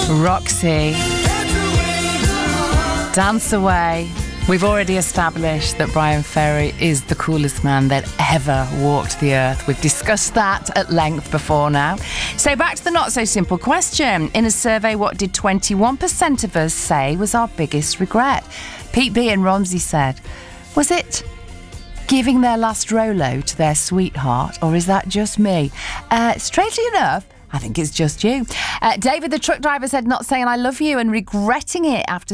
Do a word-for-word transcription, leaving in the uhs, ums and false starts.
Roxy, Dance Away. We've already established that Bryan Ferry is the coolest man that ever walked the earth. We've discussed that at length before now. So back to the not-so-simple question. In a survey, what did twenty-one percent of us say was our biggest regret? Pete B and Romsey said, was it giving their last Rolo to their sweetheart, or is that just me? Uh, strangely enough, I think it's just you. Uh, David, the truck driver, said not saying I love you and regretting it after